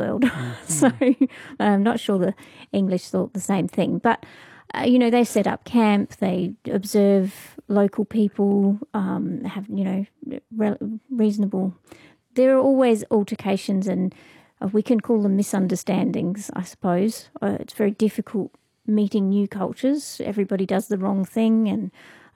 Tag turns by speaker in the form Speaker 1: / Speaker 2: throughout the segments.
Speaker 1: world. So I'm not sure the English thought the same thing. But, they set up camp, they observe local people, have, reasonable. There are always altercations and we can call them misunderstandings, I suppose. It's very difficult meeting new cultures. Everybody does the wrong thing and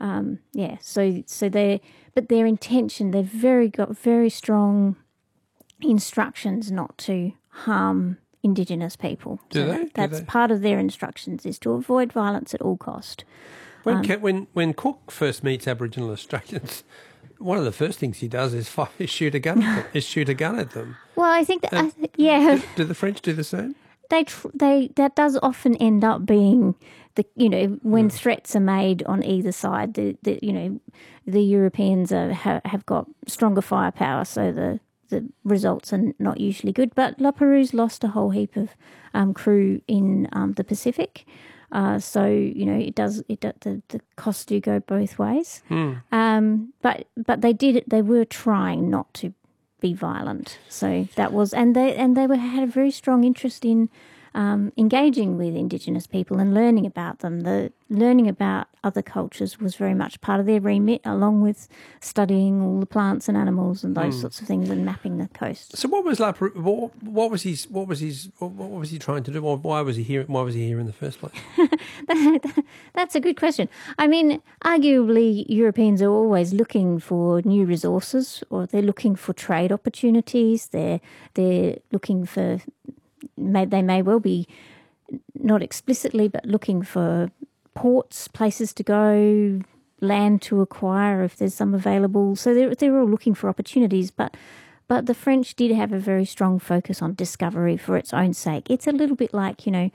Speaker 1: but their intention, they've got very strong instructions not to harm Indigenous people. That's part of their instructions, is to avoid violence at all cost.
Speaker 2: When Cook first meets Aboriginal Australians, one of the first things he does is shoot a gun at them.
Speaker 1: Well, I think that,
Speaker 2: Do the French do the same?
Speaker 1: That does often end up being when threats are made on either side. The Europeans have got stronger firepower, so the results are not usually good. But La Perouse lost a whole heap of crew in the Pacific, so the costs do go both ways. But they were trying not to be violent. So that was, and they had a very strong interest in engaging with Indigenous people and learning about them. The learning about other cultures was very much part of their remit, along with studying all the plants and animals and those sorts of things and mapping the coast.
Speaker 2: So what was what was he trying to do? Why was he here in the first place?
Speaker 1: That's a good question. I mean, arguably Europeans are always looking for new resources, or they're looking for trade opportunities. They're looking for, they may well be, not explicitly, but looking for ports, places to go, land to acquire if there's some available. So they're all looking for opportunities, but the French did have a very strong focus on discovery for its own sake. It's a little bit like, the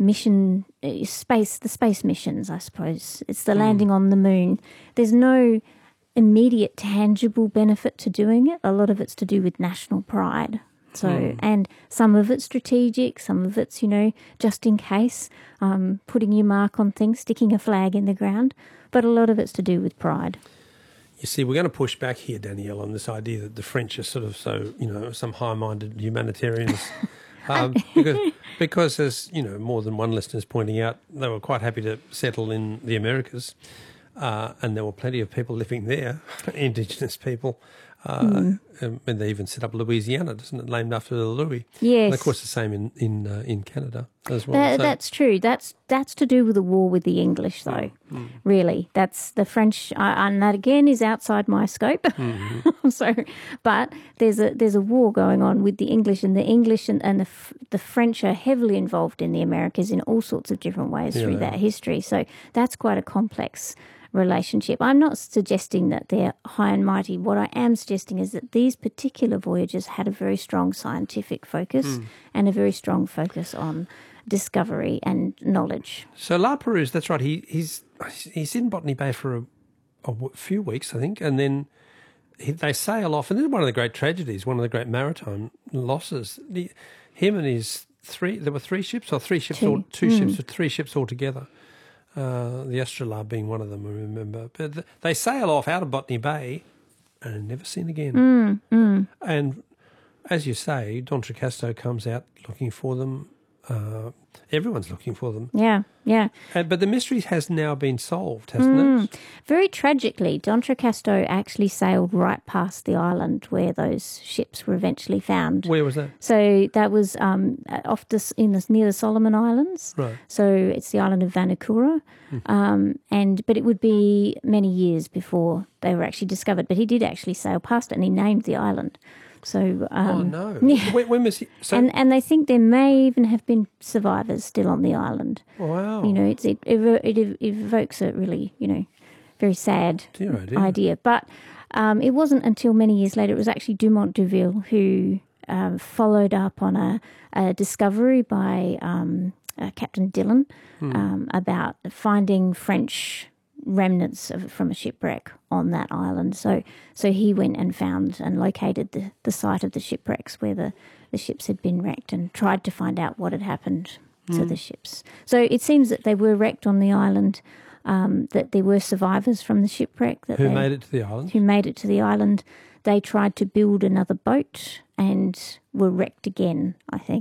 Speaker 1: space missions, I suppose. It's the landing on the moon. There's no immediate tangible benefit to doing it. A lot of it's to do with national pride. So, and some of it's strategic, some of it's, just in case, putting your mark on things, sticking a flag in the ground, but a lot of it's to do with pride.
Speaker 2: You see, we're going to push back here, Danielle, on this idea that the French are sort of so, some high-minded humanitarians. Because as, more than one listener is pointing out, they were quite happy to settle in the Americas, and there were plenty of people living there, Indigenous people. And they even set up Louisiana, doesn't it, named after the Louis?
Speaker 1: Yes.
Speaker 2: And of course the same in Canada as well.
Speaker 1: That's true. That's to do with the war with the English, though. Really, that's the French, and that again is outside my scope. But there's a war going on with the English, and the English and the French are heavily involved in the Americas in all sorts of different ways through that history. So that's quite a complex relationship. I'm not suggesting that they're high and mighty. What I am suggesting is that these particular voyages had a very strong scientific focus and a very strong focus on discovery and knowledge.
Speaker 2: So La Perouse, that's right. He's in Botany Bay for a few weeks, I think, and then they sail off. And this is one of the great tragedies, one of the great maritime losses. Him and his there were three ships, or three ships, or two ships, or three ships altogether. The Astrolabe being one of them, I remember. But they sail off out of Botany Bay and are never seen again. And as you say, D'Entrecasteaux comes out looking for them. Everyone's looking for them.
Speaker 1: Yeah.
Speaker 2: But the mystery has now been solved, hasn't it?
Speaker 1: Very tragically, D'Entrecasteaux actually sailed right past the island where those ships were eventually found.
Speaker 2: Where was that?
Speaker 1: So that was near the Solomon Islands.
Speaker 2: Right.
Speaker 1: So it's the island of Vanuatu. But it would be many years before they were actually discovered. But he did actually sail past it, and he named the island. So,
Speaker 2: oh no!
Speaker 1: Yeah.
Speaker 2: When was he? So,
Speaker 1: and they think there may even have been survivors still on the island.
Speaker 2: Wow!
Speaker 1: It evokes a really very sad idea. But it wasn't until many years later. It was actually Dumont d'Urville who followed up on a discovery by Captain Dillon about finding French remnants from a shipwreck on that island. So he went and found and located the site of the shipwrecks where the ships had been wrecked and tried to find out what had happened to the ships. So it seems that they were wrecked on the island, that there were survivors from the shipwreck.
Speaker 2: Who made it to the island?
Speaker 1: Who made it to the island. They tried to build another boat and were wrecked again, I think.